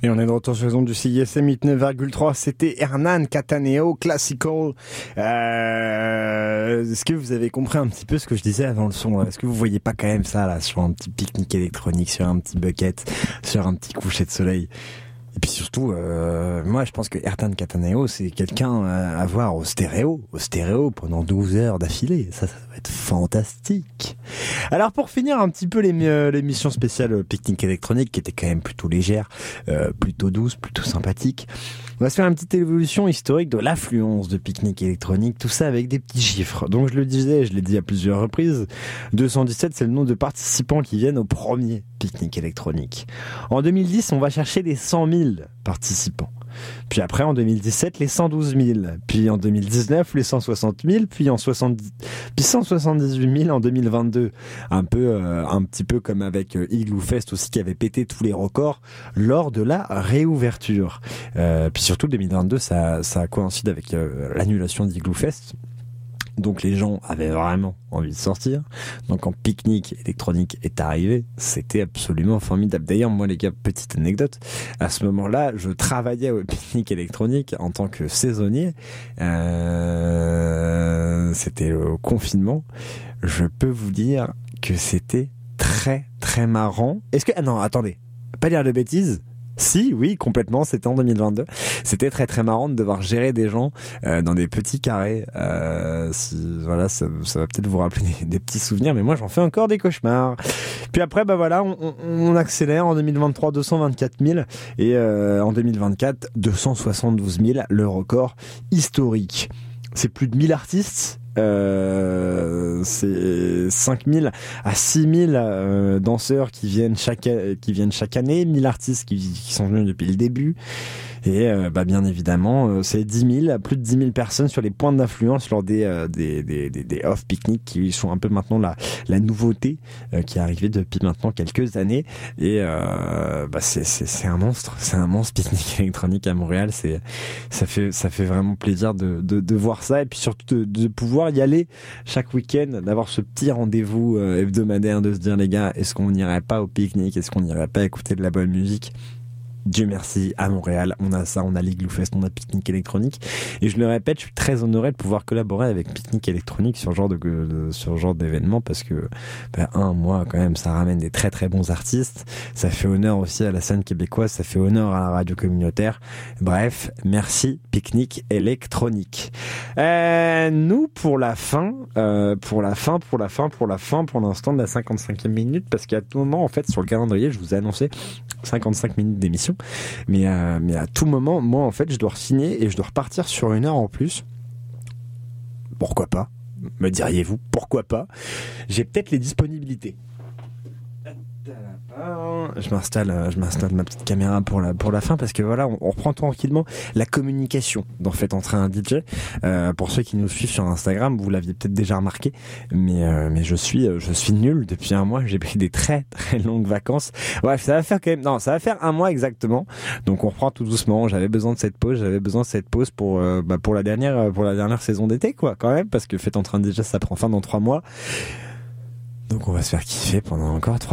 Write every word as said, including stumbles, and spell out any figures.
Et on est de retour sur les ondes du C I S M huit-neuf virgule trois. C'était Hernan Cattaneo, Classical. Euh, est-ce que vous avez compris un petit peu ce que je disais avant le son là? Est-ce que vous voyez pas quand même ça là, sur un petit pique-nique électronique, sur un petit bucket, sur un petit coucher de soleil? Et puis surtout, euh, moi je pense que Hernan Cattaneo, c'est quelqu'un à voir au stéréo, au stéréo pendant douze heures d'affilée. Ça, ça va être fantastique. Alors pour finir un petit peu l'émission spéciale pique-nique électronique, qui était quand même plutôt légère, euh, plutôt douce, plutôt sympathique, on va se faire une petite évolution historique de l'affluence de pique-nique électronique, tout ça avec des petits chiffres. Donc je le disais, je l'ai dit à plusieurs reprises, deux cent dix-sept c'est le nombre de participants qui viennent au premier pique-nique électronique. En deux mille dix, on va chercher les cent mille participants. Puis après, en deux mille dix-sept, les cent douze mille. Puis en deux mille dix-neuf, les cent soixante mille. Puis en soixante-dix, puis cent soixante-dix-huit mille en deux mille vingt-deux. Un peu, euh, un petit peu comme avec euh, Igloo Fest aussi, qui avait pété tous les records lors de la réouverture. Euh, puis surtout, deux mille vingt-deux, ça, ça coïncide avec euh, l'annulation d'Igloo Fest. Donc les gens avaient vraiment envie de sortir. Donc quand pique-nique électronique est arrivé, c'était absolument formidable. D'ailleurs, moi les gars, petite anecdote, à ce moment-là, je travaillais au pique-nique électronique en tant que saisonnier. Euh, c'était le confinement. Je peux vous dire que c'était très très marrant. Est-ce que... Ah non, attendez, pas dire de bêtises. Si, oui, complètement, c'était en deux mille vingt-deux. C'était très très marrant de devoir gérer des gens euh, dans des petits carrés. Euh, si, voilà, ça, ça va peut-être vous rappeler des, des petits souvenirs, mais moi j'en fais encore des cauchemars. Puis après, bah voilà, on, on, on accélère en deux mille vingt-trois, deux cent vingt-quatre mille et euh, en deux mille vingt-quatre, deux cent soixante-douze mille, le record historique. C'est plus de mille artistes. Euh, c'est cinq mille à six mille euh, danseurs qui viennent chaque qui viennent chaque année, mille artistes qui, qui sont venus depuis le début. Et euh, bah bien évidemment, euh, c'est dix mille, plus de dix mille personnes sur les points d'influence lors des euh, des des des, des off pique-nique qui sont un peu maintenant la la nouveauté euh, qui est arrivée depuis maintenant quelques années. Et euh, bah c'est c'est c'est un monstre, c'est un monstre pique-nique électronique à Montréal. C'est ça fait ça fait vraiment plaisir de de de voir ça et puis surtout de, de pouvoir y aller chaque week-end, d'avoir ce petit rendez-vous euh, hebdomadaire, de se dire les gars, est-ce qu'on n'irait pas au pique-nique, est-ce qu'on n'irait pas écouter de la bonne musique? Dieu merci, à Montréal, on a ça, on a l'Igloo Fest, on a pique-nique électronique. Et je le répète, je suis très honoré de pouvoir collaborer avec pique-nique électronique sur ce genre de, de sur ce genre d'événement parce que, ben, un, moi, quand même, ça ramène des très très bons artistes. Ça fait honneur aussi à la scène québécoise, ça fait honneur à la radio communautaire. Bref, merci pique-nique électronique. Euh, nous, pour la fin, euh, pour la fin, pour la fin, pour la fin, pour l'instant de la cinquante-cinquième minute, parce qu'à tout moment, en fait, sur le calendrier, je vous ai annoncé cinquante-cinq minutes d'émission. Mais, euh, mais à tout moment, moi, en fait, je dois signer et je dois repartir sur une heure en plus. Pourquoi pas? Me diriez-vous, pourquoi pas? J'ai peut-être les disponibilités. Je m'installe, je m'installe ma petite caméra pour la pour la fin parce que voilà, on, on reprend tranquillement la communication dans Faites entrer un D J. Euh, pour ceux qui nous suivent sur Instagram, vous l'aviez peut-être déjà remarqué, mais euh, mais je suis je suis nul depuis un mois. J'ai pris des très très longues vacances. Bref, ça va faire quand même non, ça va faire un mois exactement. Donc on reprend tout doucement. J'avais besoin de cette pause, j'avais besoin de cette pause pour euh, bah, pour la dernière pour la dernière saison d'été quoi, quand même, parce que Faites entrer un D J ça prend fin dans trois mois. Donc on va se faire kiffer pendant encore trois